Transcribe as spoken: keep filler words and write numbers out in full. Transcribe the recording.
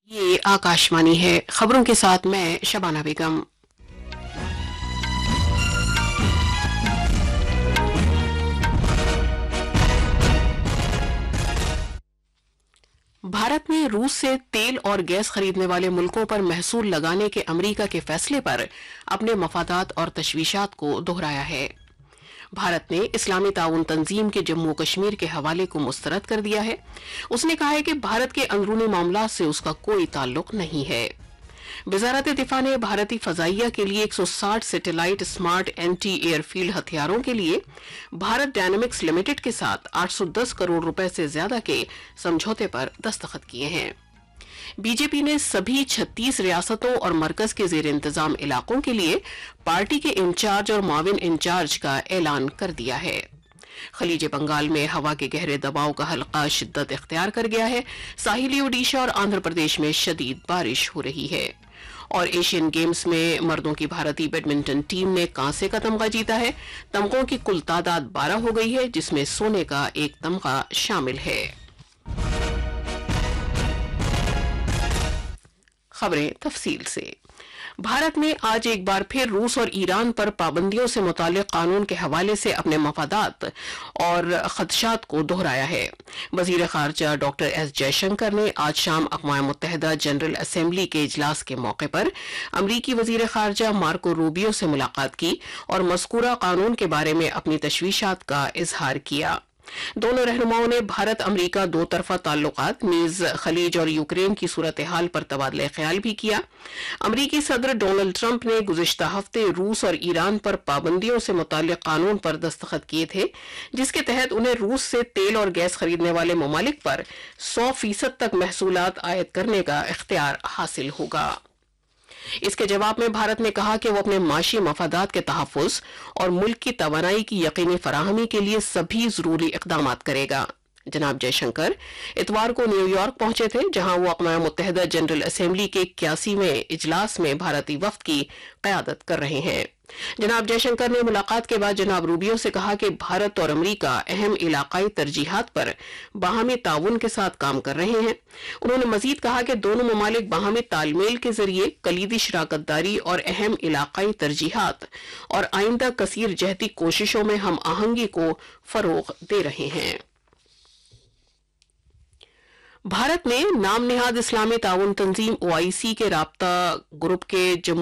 ये आकाशवाणी है। खबरों के साथ मैं शबाना बेगम। भारत ने रूस से तेल और गैस खरीदने वाले मुल्कों पर महसूल लगाने के अमेरिका के फैसले पर अपने मफादात और तशवीशात को दोहराया है। भारत ने इस्लामी ताउन तंजीम के जम्मू कश्मीर के हवाले को मुस्तरद कर दिया है। उसने कहा है कि भारत के अंदरूनी मामलात से उसका कोई ताल्लुक नहीं है। वजारत दिफा ने भारतीय फजाइया के लिए एक सौ साठ सैटेलाइट स्मार्ट एंटी एयरफील्ड हथियारों के लिए भारत डायनामिक्स लिमिटेड के साथ आठ सौ दस करोड़ रुपए से ज्यादा के समझौते पर दस्तखत किए हैं। बीजेपी ने सभी छत्तीस रियासतों और मरकज के जेर इंतजाम इलाकों के लिए पार्टी के इंचार्ज और माविन इंचार्ज का ऐलान कर दिया है। खलीज बंगाल में हवा के गहरे दबाव का हल्का शिद्दत इख्तियार कर गया है। साहिली ओडिशा और आंध्र प्रदेश में शदीद बारिश हो रही है। और एशियन गेम्स में मर्दों की भारतीय बैडमिंटन टीम ने कांसे का तमगा जीता है। तमगों की कुल तादाद बारह हो गई है, जिसमें सोने का एक तमगा शामिल है। खबरें तफसील से। भारत ने आज एक बार फिर रूस और ईरान पर पाबंदियों से मुतालिक कानून के हवाले से अपने मफादात और खदशात को दोहराया है। वजीर खारजा डॉक्टर एस जयशंकर ने आज शाम अक़वाम मुत्तहिदा जनरल असेंबली के इजलास के मौके पर अमरीकी वजीर खारजा मार्को रूबियो से मुलाकात की और मज़कूरा कानून के बारे में अपनी तशवीशात का इजहार किया। दोनों रहनुमाओं ने भारत अमरीका दो तरफा ताल्लुकात नीज खलीज और यूक्रेन की सूरत हाल पर तबादला ख्याल भी किया। अमरीकी सदर डोनाल्ड ट्रंप ने गुज़िश्ता हफ्ते रूस और ईरान पर पाबंदियों से मुताल्लिक़ कानून पर दस्तखत किए थे, जिसके तहत उन्हें रूस से तेल और गैस खरीदने वाले ममालिक पर सौ फीसद तक महसूलात आयद करने का इख्तियार हासिल होगा। इसके जवाब में भारत ने कहा कि वो अपने माशी मफादात के तहफ़्फ़ुज़ और मुल्क की तवानाई की यकीनी फराहमी के लिए सभी ज़रूरी इक़दामात करेगा। जनाब जयशंकर इतवार को न्यूयॉर्क पहुंचे थे, जहां वो अक़वाम मुत्तहिदा जनरल असेंबली के इक्यासीवें इजलास में भारतीय वफ़द की क़यादत कर रहे हैं। जनाब जयशंकर ने मुलाकात के बाद जनाब रूबियो से कहा कि भारत और अमरीका अहम इलाकाई तरजीहात पर बाहमी ताउन के साथ काम कर रहे हैं। उन्होंने मजीद कहा कि दोनों ममालिक बाहमी तालमेल के जरिए कलीदी शराकत दारी और अहम इलाकाई तरजीहात और आइंदा कसीर जहती कोशिशों में हम आहंगी को फरोग दे रहे हैं। भारत ने नाम निहाद इस्लामी ताउन तंजीम ओ आई सी के राब्ता ग्रुप के जम्मू